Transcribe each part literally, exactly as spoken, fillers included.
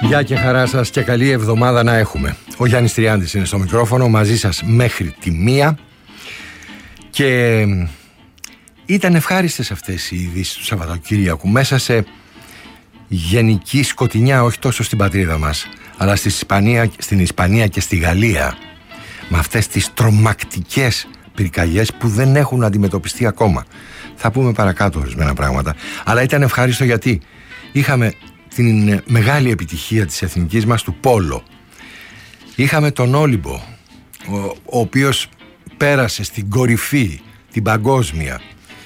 Γεια και χαρά σας και καλή εβδομάδα να έχουμε. Ο Γιάννης Τριάντης είναι στο μικρόφωνο, μαζί σας μέχρι τη μία. Και ήταν ευχάριστες αυτές οι ειδήσεις του Σαββατοκύριακου, μέσα σε γενική σκοτεινιά, όχι τόσο στην πατρίδα μας, αλλά στην Ισπανία, στην Ισπανία και στη Γαλλία, με αυτές τις τρομακτικές πυρκαγιές που δεν έχουν αντιμετωπιστεί ακόμα. Θα πούμε παρακάτω ορισμένα πράγματα. Αλλά ήταν ευχάριστο γιατί είχαμε την μεγάλη επιτυχία της εθνικής μας του πόλο. Είχαμε τον Όλυμπο, ο, ο οποίος πέρασε στην κορυφή, την παγκόσμια.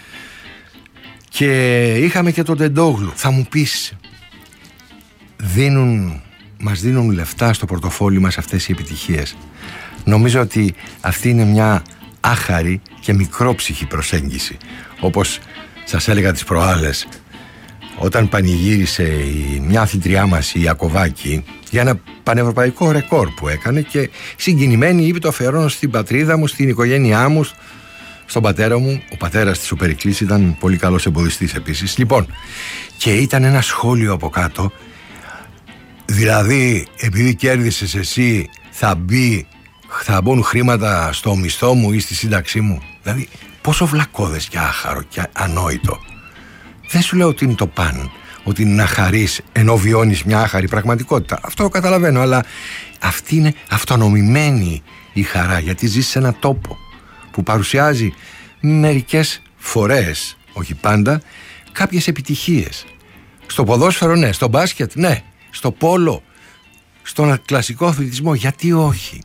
Και είχαμε και τον Τεντόγλου. Θα μου πεις, δίνουν, μας δίνουν λεφτά στο πορτοφόλι μας αυτές οι επιτυχίες? Νομίζω ότι αυτή είναι μια άχαρη και μικρόψυχη προσέγγιση. Όπως σας έλεγα τις προάλλες, όταν πανηγύρισε η μια αθλητριά μας, η Ιακωβάκη, για ένα πανευρωπαϊκό ρεκόρ που έκανε, και συγκινημένη είπε: το αφιερώνω στην πατρίδα μου, στην οικογένειά μου, στον πατέρα μου. Ο πατέρας της, ο Περικλής, ήταν πολύ καλός εμποδιστής επίσης. Λοιπόν, και ήταν ένα σχόλιο από κάτω, δηλαδή επειδή κέρδισες εσύ θα μπει, θα μπουν χρήματα στο μισθό μου ή στη σύνταξή μου. Δηλαδή πόσο βλακώδες και άχαρο και ανόητο. Δεν σου λέω ότι είναι το παν, ότι είναι να χαρείς ενώ βιώνεις μια άχαρη πραγματικότητα. Αυτό το καταλαβαίνω, αλλά αυτή είναι αυτονομημένη η χαρά, γιατί ζεις σε ένα τόπο που παρουσιάζει μερικές φορές, όχι πάντα, κάποιες επιτυχίες. Στο ποδόσφαιρο ναι, στο μπάσκετ ναι, στο πόλο, στον κλασικό αθλητισμό, γιατί όχι?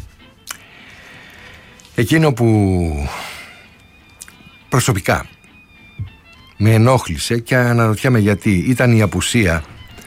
Εκείνο που προσωπικά με ενόχλησε και αναρωτιέμαι γιατί, ήταν η απουσία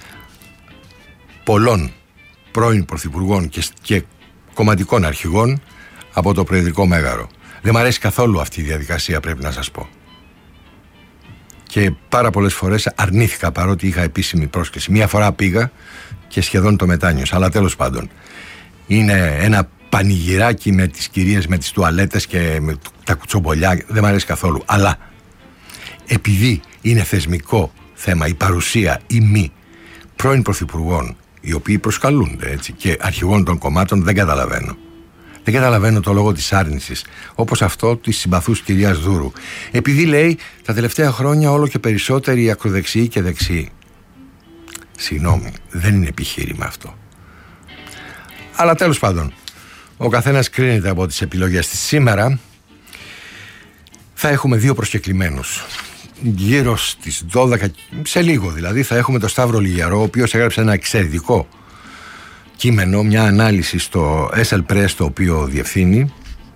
πολλών πρώην πρωθυπουργών και, και κομματικών αρχηγών από το προεδρικό μέγαρο. Δεν μ' αρέσει καθόλου αυτή η διαδικασία, πρέπει να σας πω. Και πάρα πολλές φορές αρνήθηκα, παρότι είχα επίσημη πρόσκληση. Μία φορά πήγα και σχεδόν το μετάνιωσα, αλλά τέλος πάντων. Είναι ένα πανηγυράκι με τις κυρίες, με τις τουαλέτες και με τα κουτσομπολιά. Δεν μ' αρέσει καθόλου. Αλλά επειδή είναι θεσμικό θέμα η παρουσία ή μη πρώην πρωθυπουργών, οι οποίοι προσκαλούνται έτσι, και αρχηγών των κομμάτων, δεν καταλαβαίνω. Δεν καταλαβαίνω το λόγο της άρνησης, όπως αυτό της συμπαθούς κυρίας Δούρου. Επειδή λέει τα τελευταία χρόνια όλο και περισσότεροι ακροδεξιοί και δεξιοί. Συγγνώμη, δεν είναι επιχείρημα αυτό. Αλλά τέλος πάντων, ο καθένας κρίνεται από τις επιλογές της. Σήμερα θα έχουμε δύο προσκεκλημένους. Γύρω στις δώδεκα, σε λίγο δηλαδή, θα έχουμε τον Σταύρο Λιγιαρό, ο οποίος έγραψε ένα εξαιρετικό κείμενο, μια ανάλυση στο ες ελ Press, το οποίο διευθύνει,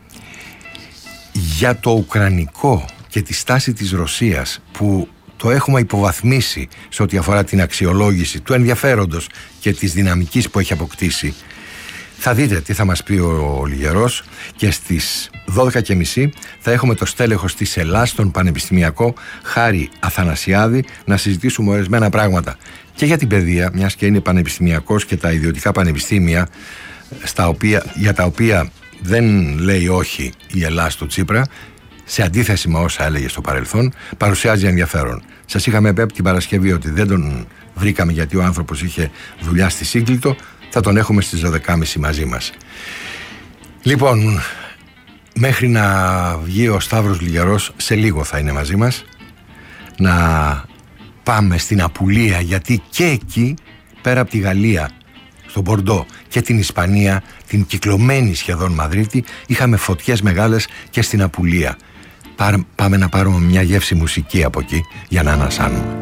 για το ουκρανικό και τη στάση της Ρωσίας, που το έχουμε υποβαθμίσει σε ό,τι αφορά την αξιολόγηση του ενδιαφέροντος και της δυναμικής που έχει αποκτήσει. Θα δείτε τι θα μας πει ο Λιγερός. Και στις δώδεκα και μισή θα έχουμε το στέλεχος της Ελλάς, τον πανεπιστημιακό Χάρη Αθανασιάδη, να συζητήσουμε ορισμένα πράγματα και για την παιδεία, μιας και είναι πανεπιστημιακός, και τα ιδιωτικά πανεπιστήμια, στα οποία, για τα οποία δεν λέει όχι η Ελλάς του Τσίπρα, σε αντίθεση με όσα έλεγε στο παρελθόν, παρουσιάζει ενδιαφέρον. Σας είχαμε πει την Παρασκευή ότι δεν τον βρήκαμε γιατί ο άνθρωπος είχε δουλειά στη Σύγκλιτο. Θα τον έχουμε στις δώδεκα και μισή μαζί μας. Λοιπόν, μέχρι να βγει ο Σταύρος Λιγιαρός, σε λίγο θα είναι μαζί μας, να πάμε στην Απουλία, γιατί και εκεί, πέρα από τη Γαλλία, στον Μπορντό και την Ισπανία, την κυκλωμένη σχεδόν Μαδρίτη, είχαμε φωτιές μεγάλες και στην Απουλία. Πάμε να πάρουμε μια γεύση μουσική από εκεί για να ανασάνουμε.